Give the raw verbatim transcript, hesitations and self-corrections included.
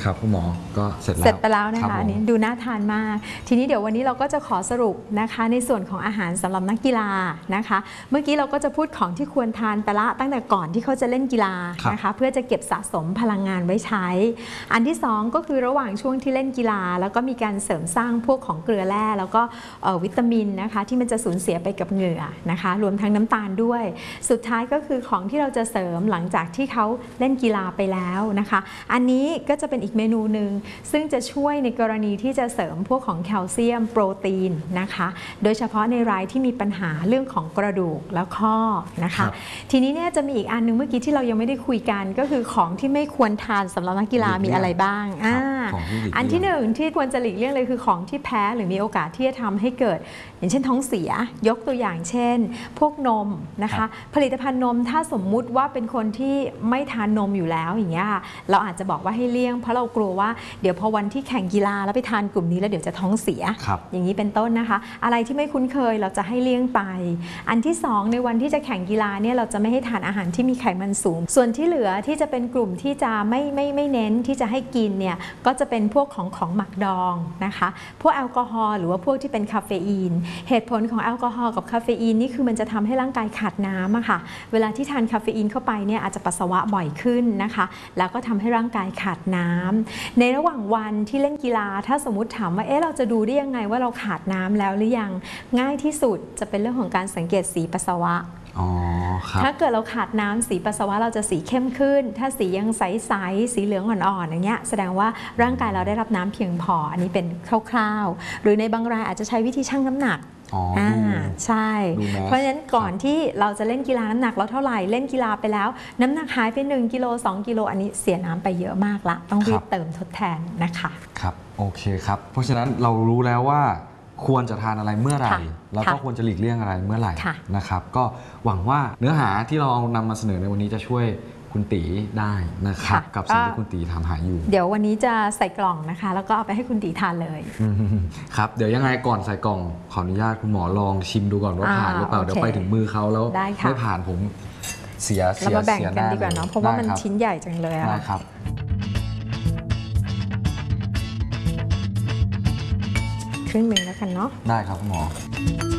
ครับคุณหมอก็เสร็จแล้วเสร็จไปแล้วนะคะอันนี้ดูน่าทานมากทีนี้เดี๋ยววันนี้เราก็จะขอสรุปนะคะในส่วนของอาหารสำหรับนักกีฬานะคะเมื่อกี้เราก็จะพูดของที่ควรทานไปละตั้งแต่ก่อนที่เขาจะเล่นกีฬานะคะเพื่อจะเก็บสะสมพลังงานไว้ใช้อันที่สองก็คือระหว่างช่วงที่เล่นกีฬาแล้วก็มีการเสริมสร้างพวกของเกลือแร่แล้วก็วิตามินนะคะที่มันจะสูญเสียไปกับเหงื่อนะคะรวมทั้งน้ำตาลด้วยสุดท้ายก็คือของที่เราจะเสริมหลังจากที่เขาเล่นกีฬาไปแล้วนะคะอันนี้ก็จะเป็นอีกเมนูหนึ่งซึ่งจะช่วยในกรณีที่จะเสริมพวกของแคลเซียมโปรตีนนะคะโดยเฉพาะในรายที่มีปัญหาเรื่องของกระดูกและข้อนะคะทีนี้เนี่ยจะมีอีกอันนึงเมื่อกี้ที่เรายังไม่ได้คุยกันก็คือของที่ไม่ควรทานสำหรับนักกีฬามีอะไรบ้างอ่าอันที่หนึ่งที่ควรจะหลีกเลี่ยงเลยคือของที่แพ้หรือมีโอกาสที่จะทำให้เกิดอย่างเช่นท้องเสียยกตัวอย่างเช่นพวกนมนะคะผลิตภัณฑ์นมถ้าสมมุติว่าเป็นคนที่ไม่ทานนมอยู่แล้วอย่างเงี้ยเราอาจจะบอกว่าให้เลี่ยงเพราะเรากลัวว่าเดี๋ยวพอวันที่แข่งกีฬาแล้วไปทานกลุ่มนี้แล้วเดี๋ยวจะท้องเสียอย่างนี้เป็นต้นนะคะอะไรที่ไม่คุ้นเคยเราจะให้เลี่ยงไปอันที่สองในวันที่จะแข่งกีฬาเนี่ยเราจะไม่ให้ทานอาหารที่มีไขมันสูงส่วนที่เหลือที่จะเป็นกลุ่มที่จะไม่ไม่ไม่เน้นที่จะให้กินเนี่ยก็จะเป็นพวกของของหมักดองนะคะพวกแอลกอฮอล์หรือว่าพวกที่เป็นคาเฟอีนเหตุผลของแอลกอฮอล์กับคาเฟอีนนี่คือมันจะทำให้ร่างกายขาดน้ำอะค่ะเวลาที่ทานคาเฟอีนเข้าไปเนี่ยอาจจะปัสสาวะบ่อยขึ้นนะคะแล้วก็ทำให้ร่างกายขาดน้ำในระหว่างวันที่เล่นกีฬาถ้าสมมุติถามว่าเอ๊ะเราจะดูได้ยังไงว่าเราขาดน้ำแล้วหรือยังง่ายที่สุดจะเป็นเรื่องของการสังเกตสีปัสสาวะถ้าเกิดเราขาดน้ำสีปัสสาวะเราจะสีเข้มขึ้นถ้าสียังใสๆสีเหลืองอ่อนๆอย่างเงี้ยแสดงว่าร่างกายเราได้รับน้ำเพียงพออันนี้เป็นคร่าวๆหรือในบางรายอาจจะใช้วิธีชั่งน้ำหนักอ่าใช่เพราะฉะนั้นก่อนที่เราจะเล่นกีฬาน้ำหนักเราเท่าไหร่เล่นกีฬาไปแล้วน้ำหนักหายไปหนึ่งกิโลสองกิโลอันนี้เสียน้ำไปเยอะมากละต้องรีบเติมทดแทนนะคะครับโอเคครับเพราะฉะนั้นเรารู้แล้วว่าควรจะทานอะไรเมื่อไหร่แล้วก็ควรจะหลีกเลี่ยงอะไรเมื่อไหร่นะครับก็หวังว่าเนื้อหาที่เรานำมาเสนอในวันนี้จะช่วยคุณตีได้นะครับกับสิ่งที่คุณตีทำหาอยู่เดี๋ยววันนี้จะใส่กล่องนะคะแล้วก็เอาไปให้คุณตีทานเลยครับเดี๋ยวยังไงก่อนใส่กล่องขออนุญาตคุณหมอลองชิมดูก่อนว่าผ่านหรือเปล่าเดี๋ยวไปถึงมือเขาแล้วไม่ผ่านผมเสียเสียเรามาแบ่งกันดีกว่าเนาะเพราะว่ามันชิ้นใหญ่จังเลยอะได้ครับครึ่งหนึ่งแล้วกันเนาะได้ครับคุณหมอ